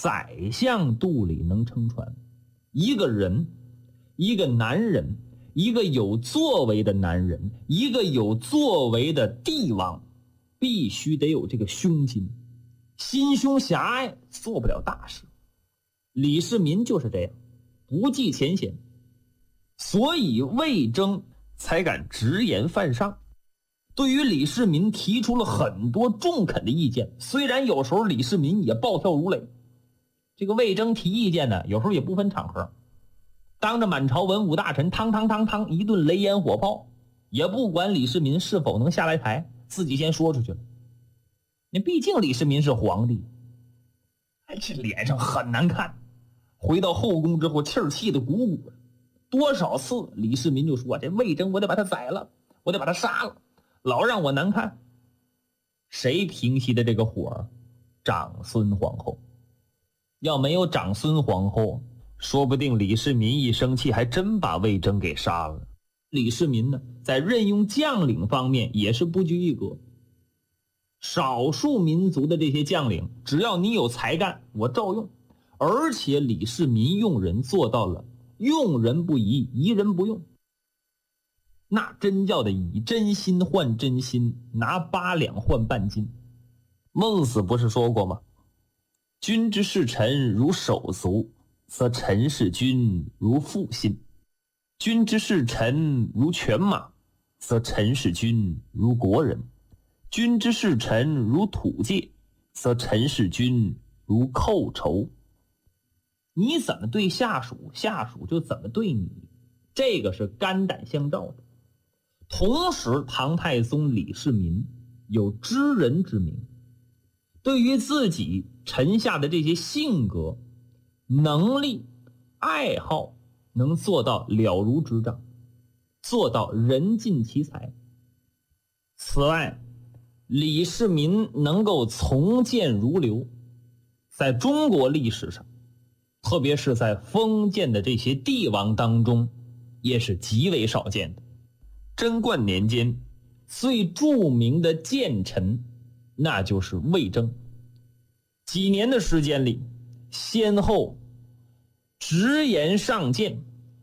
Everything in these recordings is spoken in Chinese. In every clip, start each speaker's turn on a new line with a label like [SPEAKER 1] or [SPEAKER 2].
[SPEAKER 1] 宰相肚里能撑船。一个人，一个男人，一个有作为的男人，一个有作为的帝王，必须得有这个胸襟，心胸狭隘，做不了大事。李世民就是这样，不计前嫌，所以魏征才敢直言犯上。对于李世民提出了很多中肯的意见，虽然有时候李世民也暴跳如雷。这个魏征提意见呢，有时候也不分场合，当着满朝文武大臣汤一顿雷烟火炮，也不管李世民是否能下来台，自己先说出去了。你毕竟李世民是皇帝，这脸上很难看。回到后宫之后，气得鼓鼓的。多少次李世民就说，这魏征我得把他宰了，我得把他杀了，老让我难看。谁平息的这个火？长孙皇后。要没有长孙皇后，说不定李世民一生气还真把魏征给杀了。李世民呢，在任用将领方面也是不拘一格。少数民族的这些将领，只要你有才干，我照用。而且李世民用人做到了用人不疑，疑人不用。那真叫的以真心换真心，拿8两换半斤。孟子不是说过吗？君之视臣如手足，则臣视君如父心；君之视臣如犬马，则臣视君如国人；君之视臣如土芥，则臣视君如寇仇。你怎么对下属，下属就怎么对你，这个是肝胆相照的。同时，唐太宗李世民有知人之明，对于自己臣下的这些性格、能力、爱好，能做到了如指掌，做到人尽其才。此外，李世民能够从谏如流，在中国历史上，特别是在封建的这些帝王当中，也是极为少见的。贞观年间，最著名的谏臣，那就是魏征。几年的时间里，先后直言上谏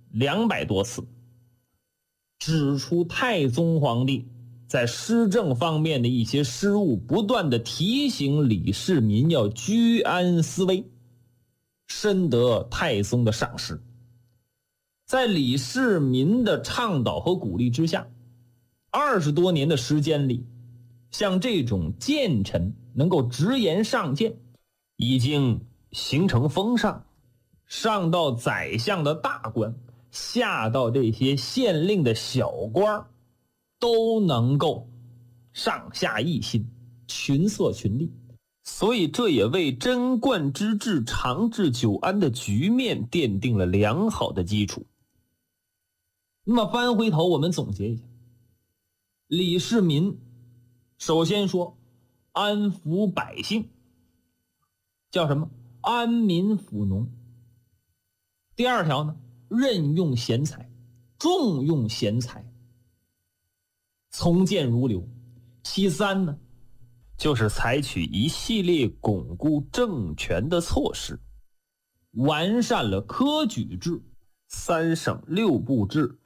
[SPEAKER 1] 200多次，指出太宗皇帝在施政方面的一些失误，不断的提醒李世民要居安思危，深得太宗的赏识。在李世民的倡导和鼓励之下，20多年的时间里，像这种谏臣能够直言上谏，已经形成风尚，上到宰相的大官，下到这些县令的小官，都能够上下一心，群策群力。所以这也为贞观之治长治久安的局面奠定了良好的基础。那么翻回头我们总结一下，李世民首先说安抚百姓，叫什么？安民抚农。第二条呢，任用贤才，重用贤才，从谏如流。其三呢，就是采取一系列巩固政权的措施，完善了科举制、3省6部制